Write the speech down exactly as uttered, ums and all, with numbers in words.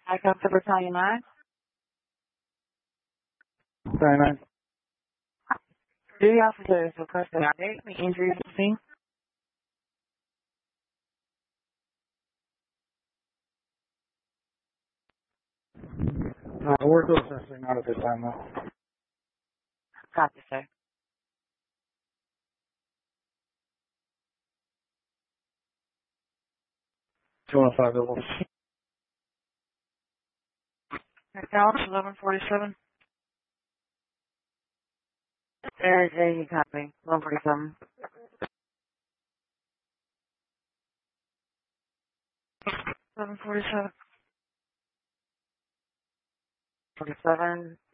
I come to Battalion nine. Battalion nine. Duty officer is requesting update. The injuries at the scene. Uh, we're still assessing, not at this time though. Copy, sir. two one five double. Dallas, eleven forty-seven. There is a copy. eleven forty-seven. eleven forty-seven. forty-seven.